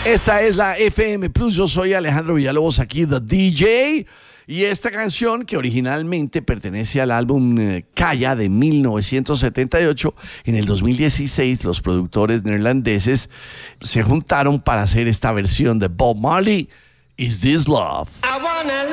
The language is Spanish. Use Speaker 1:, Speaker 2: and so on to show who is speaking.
Speaker 1: Esta es la FM Plus. Yo soy Alejandro Villalobos, aquí The DJ. Y esta canción, que originalmente pertenece al álbum Kaya de 1978, en el 2016 los productores neerlandeses se juntaron para hacer esta versión de Bob Marley, Is This Love?